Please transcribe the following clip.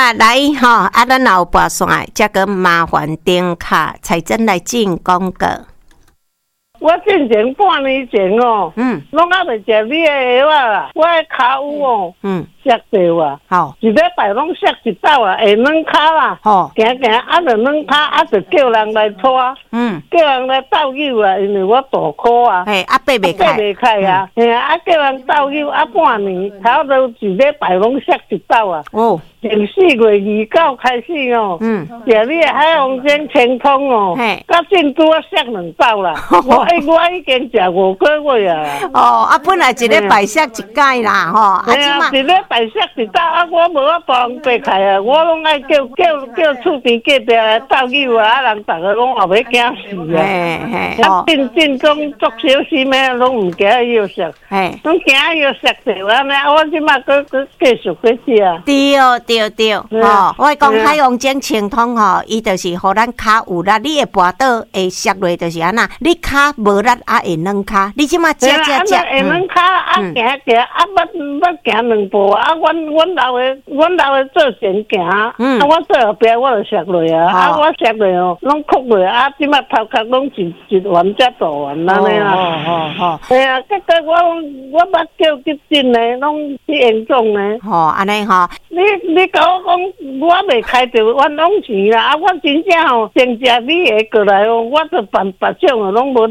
啊，来吼，啊，咱也有跋线，则个麻烦顶卡彩珍来进广告。 我进前半年前哦，拢还未食你的药啦，我的骹有哦，摔到啊， 好， 一礼拜拢摔一道啊，会软骹啦， 好， 行行啊就软骹，啊就叫人来拖，叫人来斗救啊，因为我大箍啊， 嘿，啊爬袂开， 爬袂开啊，嘿啊叫人斗救啊半年，差不多一礼拜拢摔一道啊， 哦， 从4月29开始哦，食你的海王精清通哦，到正拄啊摔2道啦，我已经食5个月啊。 哦，啊本来一礼拜摔一摆啦，吼，啊即嘛一礼拜摔一道啊，我无法帮人爬开啊，我拢爱叫厝边隔壁来斗救啊，啊人逐个拢后尾惊死啊，啊进中足小心的，拢唔惊药摔，拢惊药摔着安尼，我即马搁继续去食啊。 对，吼，我讲海王精清通吼，伊就是互咱骹有力，你会跋倒会摔落，就是安那，你骹无力啊会软骹，你即马食， 会软骹啊行啊要行2步啊，阮老的做前行，啊我做后壁我就摔落啊，啊我摔落哦，拢哭落啊，即马头壳拢一丸才大丸安尼啦，对啊，结果我捌叫急诊呢，拢去严重呢， 安尼吼， 你甲我讲我未开着冤枉钱啦，啊我真正吼先食你的过来哦，我就办别种哦，拢无。